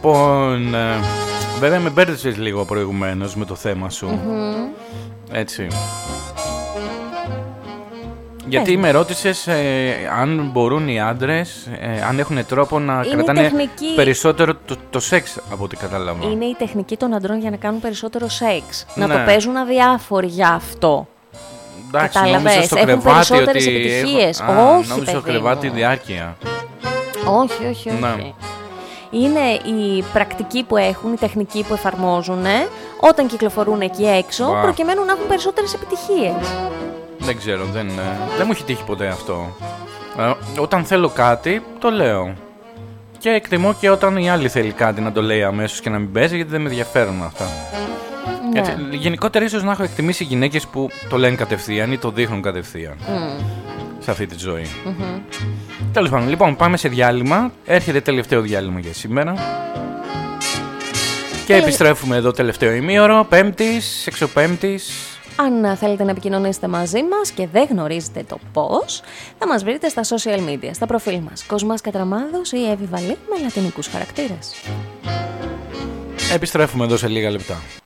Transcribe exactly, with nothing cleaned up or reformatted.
Λοιπόν, ε, βέβαια με μπέρδεψες λίγο προηγουμένως με το θέμα σου. Mm-hmm. Έτσι. Γιατί με ρώτησες ε, αν μπορούν οι άντρες, ε, αν έχουν τρόπο να είναι κρατάνε τεχνική... περισσότερο το, το σεξ από ό,τι κατάλαβα. Είναι η τεχνική των αντρών για να κάνουν περισσότερο σεξ. Ναι. Να το παίζουν αδιάφοροι για αυτό. Εντάξει, νόμιζα στο έχουν περισσότερες ότι επιτυχίες. Έχω... Α, όχι, νόμιζα στο κρεβάτι διάρκεια. Όχι, όχι, όχι. Να. Είναι η πρακτική που έχουν, η τεχνική που εφαρμόζουν όταν κυκλοφορούν εκεί έξω, Μπα. προκειμένου να έχουν περισσότερες επιτυχίες. Δεν ξέρω, δεν, δεν μου έχει τύχει ποτέ αυτό. Ε, όταν θέλω κάτι, το λέω. Και εκτιμώ και όταν η άλλη θέλει κάτι να το λέει αμέσως και να μην παίζει, γιατί δεν με ενδιαφέρουν αυτά. Ναι. Έτσι, γενικότερα ίσως να έχω εκτιμήσει γυναίκες που το λένε κατευθείαν ή το δείχνουν κατευθείαν mm. σε αυτή τη ζωή. Mm-hmm. Τέλος πάντων, λοιπόν, πάμε σε διάλειμμα. Έρχεται τελευταίο διάλειμμα για σήμερα. Και ε... επιστρέφουμε εδώ τελευταίο ημίωρο, Πέμπτης, Σεξοπέμπτης. Αν θέλετε να επικοινωνήσετε μαζί μας και δεν γνωρίζετε το πώς, θα μας βρείτε στα social media, στα προφίλ μας Κοσμάς Κατραμάδος ή Εύη Βαλή με λατινικούς χαρακτήρες. Επιστρέφουμε εδώ σε λίγα λεπτά.